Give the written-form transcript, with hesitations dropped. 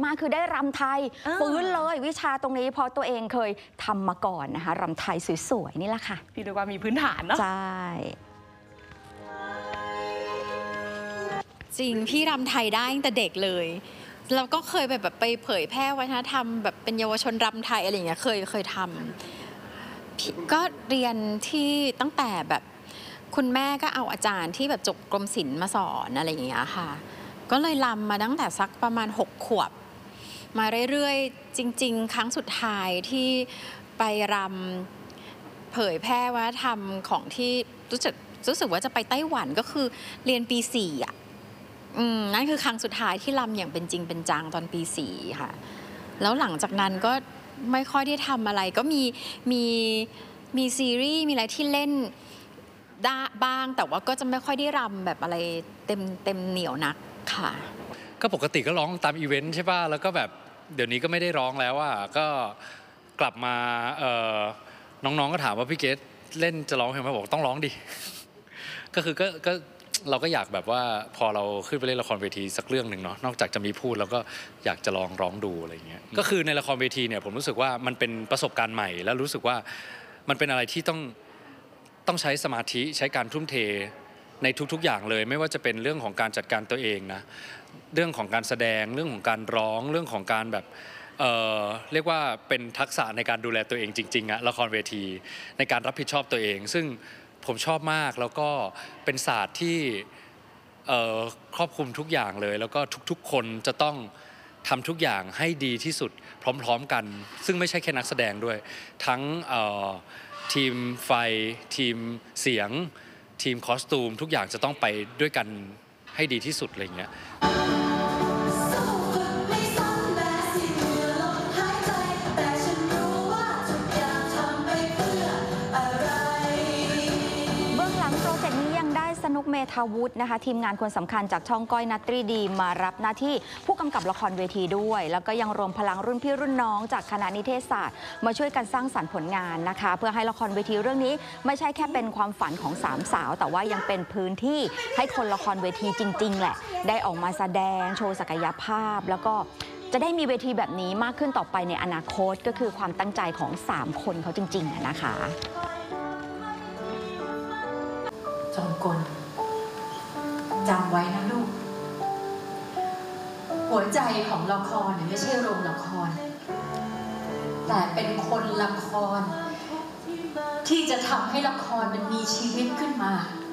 มากคือได้รำไทยฟื้นเลยวิชาตรงนี้เพราะตัวเองเคยทำมาก่อนนะคะรำไทยสวยๆนี่แหละค่ะพี่เรียกว่ามีพื้นฐานเนาะใช่จริงพี่รำไทยได้ตั้งแต่เด็กเลยแล้วก็เคยแบบไปเผยแพร่วัฒนธรรมแบบเป็นเยาวชนรำไทยอะไรอย่างเงี้ยเคยทำก็เรียนที่ตั้งแต่แบบคุณแม่ก็เอาอาจารย์ที่แบบจบกรมศิลป์มาสอนอะไรอย่างเงี้ยค่ะก็เลยรำมาตั้งแต่สักประมาณ6 ขวบมาเรื่อยๆจริงๆครั้งสุดท้ายที่ไปรำเผยแพร่วัฒนธรรมของที่รู้สึกว่าจะไปไต้หวันก็คือเรียนปี4อ่ะนั่นคือครั้งสุดท้ายที่รำอย่างเป็นจริงเป็นจังตอนปี4ค่ะแล้วหลังจากนั้นก็ไม่ค่อยได้ทำอะไรก็มีซีรีส์มีอะไรที่เล่นได้บ้างแต่ว่าก็จะไม่ค่อยได้รำแบบอะไรเต็มเหนียวนักค่ะก็ปกติก็ร้องตามอีเวนต์ใช่ป่ะแล้วก็แบบเดี๋ยวนี้ก็ไม่ได้ร้องแล้วอ่ะก็กลับมาน้องๆก็ถามว่าพี่เกดเล่นจะร้องเพลงไหมบอกต้องร้องดิ ก็คือก็เราก็อยากแบบว่าพอเราขึ้นไปเล่นละครเวทีสักเรื่องหนึ่งเนาะนอกจากจะมีพูดแล้วก็อยากจะลองร้องดูอะไรเงี้ยก็คือในละครเวทีเนี่ยผมรู้สึกว่ามันเป็นประสบการณ์ใหม่แล้วรู้สึกว่ามันเป็นอะไรที่ต้องใช้สมาธิใช้การทุ่มเทในทุกๆอย่างเลยไม่ว่าจะเป็นเรื่องของการจัดการตัวเองนะเรื่องของการแสดงเรื่องของการร้องเรื่องของการแบบเรียกว่าเป็นทักษะในการดูแลตัวเองจริงๆอะละครเวทีในการรับผิดชอบตัวเองซึ่งผมชอบมากแล้วก็เป็นศาสตร์ที่ครอบคลุมทุกอย่างเลยแล้วก็ทุกๆคนจะต้องทำทุกอย่างให้ดีที่สุดพร้อมๆกันซึ่งไม่ใช่แค่นักแสดงด้วยทั้งทีมไฟทีมเสียงทีมคอสตูมทุกอย่างจะต้องไปด้วยกันให้ดีที่สุดอะไรเงี้ยสนุกเมธาวุฒินะคะทีมงานคนสำคัญจากช่องก้อยนัตรีดีมารับหน้าที่ผู้กำกับละครเวทีด้วยแล้วก็ยังรวมพลังรุ่นพี่รุ่นน้องจากคณะนิเทศศาสตร์มาช่วยกันสร้างสรรค์ผลงานนะคะเพื่อให้ละครเวทีเรื่องนี้ไม่ใช่แค่เป็นความฝันของ3 สาวแต่ว่ายังเป็นพื้นที่ให้คนละครเวทีจริงๆแหละได้ออกมาแสดงโชว์ศักยภาพแล้วก็จะได้มีเวทีแบบนี้มากขึ้นต่อไปในอนาคตก็คือความตั้งใจของ3 คนเขาจริงๆนะคะจงกลจำไว้นะลูกหัวใจของละครเนี่ยไม่ใช่โรงละครแต่เป็นคนละครที่จะทำให้ละครมันมีชีวิตขึ้นมา